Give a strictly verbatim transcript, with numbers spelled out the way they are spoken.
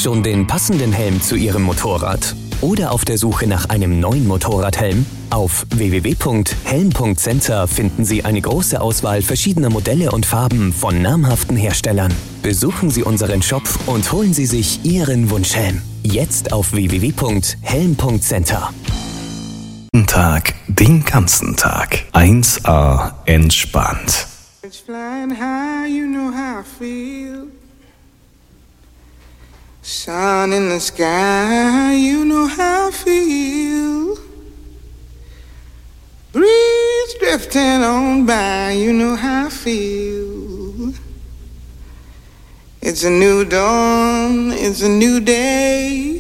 Schon den passenden Helm zu Ihrem Motorrad? Oder auf der Suche nach einem neuen Motorradhelm? Auf w w w punkt helm punkt center finden Sie eine große Auswahl verschiedener Modelle und Farben von namhaften Herstellern. Besuchen Sie unseren Shop und holen Sie sich Ihren Wunschhelm. Jetzt auf w w w punkt helm punkt center. Tag, den ganzen Tag. eins a entspannt. It's flying high, you know how I feel. Sun in the sky, you know how I feel. Breeze drifting on by, you know how I feel. It's a new dawn, it's a new day.